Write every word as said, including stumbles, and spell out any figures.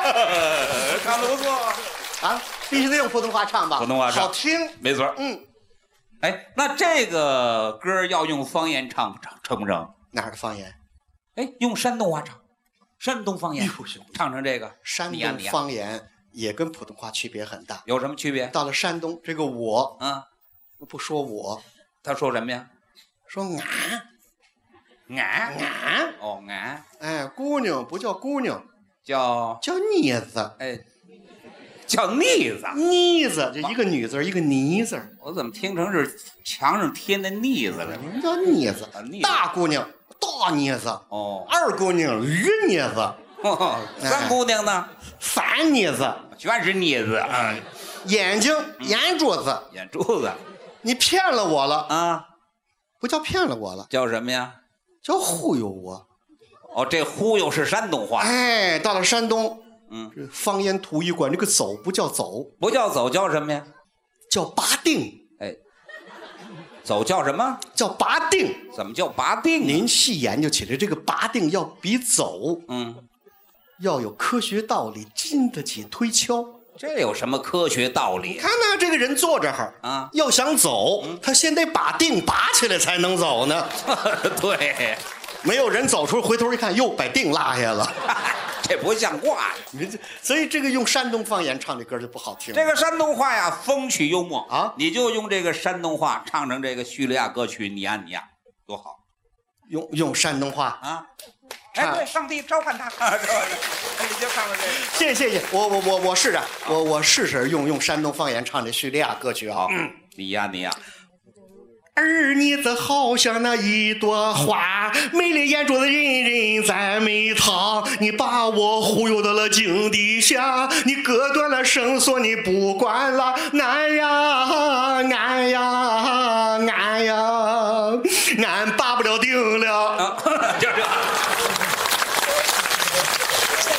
唱的不错啊，必须得用普通话唱吧？ 普通话唱好听， 没错。 嗯， 哎，那这个歌要用方言唱不成？成不成？ 哪儿的方言？ 哎，用山东话唱，山东方言唱成这个， 山东你呀你呀方言也跟普通话区别很大。 有什么区别？ 到了山东，这个我啊， 不说我， 他说什么呀？ 说俺俺俺， 哦俺哎，姑娘不叫姑娘， 叫叫妮子， 哎叫妮子。 妮子就一个女字儿一个妮字儿， 我怎么听成是墙上贴那腻子了？ 你们叫妮子啊妮子。 大姑娘大妮子， 哦， 二姑娘二妮子， 哦三姑娘呢？ 三妮子， 全是妮子啊， 眼睛眼珠子， 眼珠子你骗了我了， 啊， 不叫骗了我了， 叫什么呀？ 叫忽悠我。 哦，这忽悠是山东话， 哎，到了山东， 嗯， 这方言土一管这个走不叫走， 不叫走叫什么呀？ 叫拔定， 哎，走叫什么？ 叫拔定。 怎么叫拔定啊？ 您细研究起来，这个拔定要比走嗯， 要有科学道理，经得起推敲。 这有什么科学道理看呐，这个人坐这儿啊？ 要想走，他先得把定拔起来才能走呢。 对， 没有人走出，回头一看，哟，把定落下了。 这不像话呀！ 你这，所以这个用山东方言唱这歌就不好听。 这个山东话呀，风趣幽默啊你就用这个山东话唱成这个叙利亚歌曲《你呀你呀》，多好用用山东话， 啊！ 唱哎，对，上帝召唤他，召唤他，你就唱了这个。 谢谢谢谢，我我我我试着，我我试试用用山东方言唱这叙利亚歌曲啊。 嗯，你呀你呀， 儿妮子好像那一朵花，美丽眼珠子人人赞美她。你把我忽悠到了井底下，你割断了绳索，你不管了，俺呀俺呀俺呀，俺拔不了定了。 啊，就这。